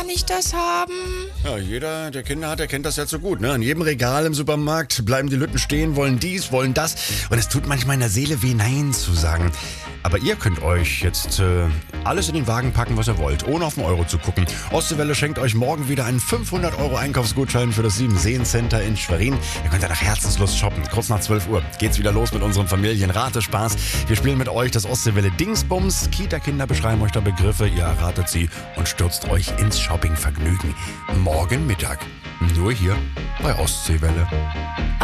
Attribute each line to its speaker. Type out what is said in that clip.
Speaker 1: kann ich das haben?
Speaker 2: Ja, jeder, der Kinder hat, der kennt das ja so gut. Ne? An jedem Regal im Supermarkt bleiben die Lütten stehen, wollen dies, wollen das. Und es tut manchmal in der Seele weh, Nein zu sagen. Aber ihr könnt euch jetzt alles in den Wagen packen, was ihr wollt, ohne auf den Euro zu gucken. Ostseewelle schenkt euch morgen wieder einen 500 € Einkaufsgutschein für das 7-Seen-Center in Schwerin. Ihr könnt ja nach Herzenslust shoppen. Kurz nach 12 Uhr geht's wieder los mit unserem Familienratespaß. Wir spielen mit euch das Ostseewelle Dingsbums. Kita-Kinder beschreiben euch da Begriffe, ihr erratet sie und stürzt euch ins Shoppingvergnügen. Morgen Mittag. Nur hier bei Ostseewelle.